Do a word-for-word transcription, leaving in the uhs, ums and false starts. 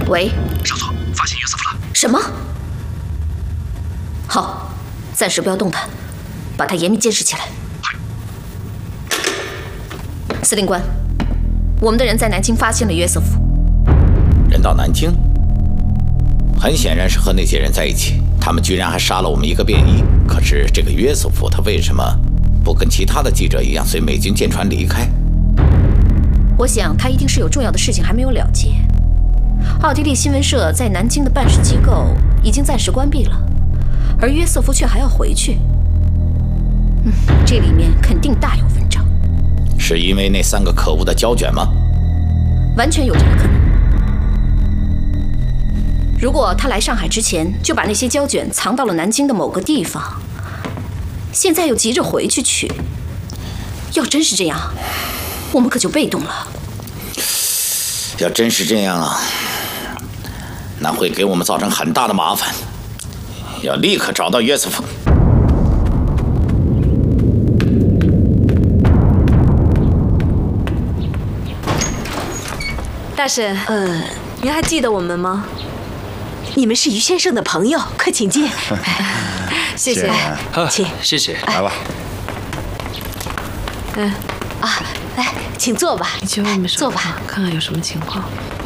喂， 少佐，发现约瑟夫了。 什么？好，暂时不要动弹，把他严密监视起来。司令官，我们的人在南京发现了约瑟夫。 人到南京，很显然是和那些人在一起。他们居然还杀了我们一个便衣。可是这个约瑟夫，他为什么不跟其他的记者一样随美军舰船离开？ 我想他一定是有重要的事情还没有了结。奥地利新闻社在南京的办事机构已经暂时关闭了，而约瑟夫却还要回去。嗯，这里面肯定大有文章。 是因为那三个可恶的胶卷吗？ 完全有这个可能。如果他来上海之前就把那些胶卷藏到了南京的某个地方，现在又急着回去取，要真是这样，我们可就被动了。 要真是这样啊，那会给我们造成很大的麻烦。要立刻找到约瑟夫。 大婶，呃，您还记得我们吗？ 你们是于先生的朋友，快请进。 谢谢， 请， 谢谢， 来吧。 嗯， 啊，来，请坐吧。 你去外面坐吧， 看看有什么情况。